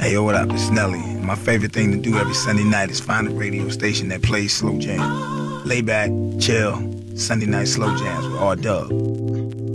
Hey, yo, what up? It's Nelly. My favorite thing to do every Sunday night is find a radio station that plays slow jams. Lay back, chill, Sunday night slow jams with R-Dub.